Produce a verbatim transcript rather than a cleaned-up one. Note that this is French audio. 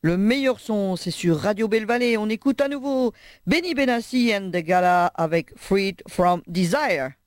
Le meilleur son, c'est sur Radio Belle Vallée. On écoute à nouveau Benny Benassi and the Gala avec Freed from Desire.